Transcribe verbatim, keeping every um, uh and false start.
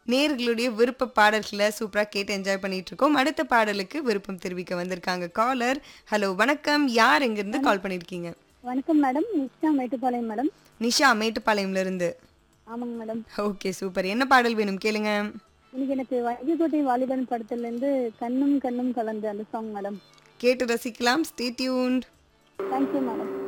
நேர்களுடைய விருப்ப பாடல்களை சூப்பரா கேட்டு என்ஜாய் பண்ணிட்டு இருக்கோம். அடுத்த பாடலுக்கு விருப்பம் தெரிவிக்க வந்திருக்காங்க காலர். ஹலோ வணக்கம். யார் எங்கிருந்து கால் பண்ணிருக்கீங்க? வணக்கம் மேடம். நிஷா மேட்டுப்பாளையம் மேடம். நிஷா மேட்டுப்பாளையம்ல இருந்து. ஆமாங்க மேடம். Okay super. என்ன பாடல் வேணும் கேளுங்க. இன்னைக்கு எனக்கு வைகைக்கோட்டை வாலிபன் படத்துல இருந்து கண்ணும் கண்ணும் கலந்து அந்த சாங் மேடம். கேட்டு ரசிக்கலாம். Stay tuned. Thank you madam.